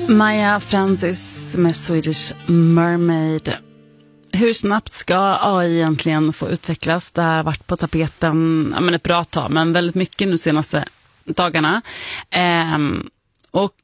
Maja Francis med Swedish Mermaid. Hur snabbt ska AI egentligen få utvecklas? Det har varit på tapeten ett bra tag, men väldigt mycket nu senaste dagarna. Och